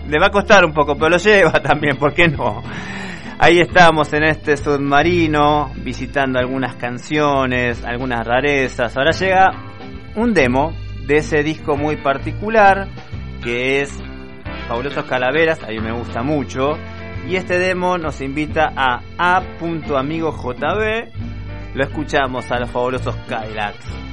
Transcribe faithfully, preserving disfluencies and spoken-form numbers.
Le va a costar un poco, pero lo lleva también, ¿por qué no? Ahí estamos en este submarino, visitando algunas canciones, algunas rarezas. Ahora llega un demo de ese disco muy particular, que es Fabulosos Calaveras, a mí me gusta mucho. Y este demo nos invita a A. Amigo J B. Lo escuchamos a los Fabulosos Cadillacs.